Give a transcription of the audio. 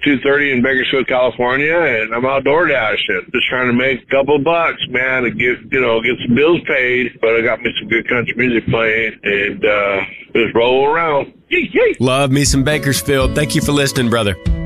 2:30 in Bakersfield, California, and I'm outdoor dashing, just trying to make a couple bucks, man, to get some bills paid. But I got me some good country music playing, and just roll around. Love me some Bakersfield. Thank you for listening, brother.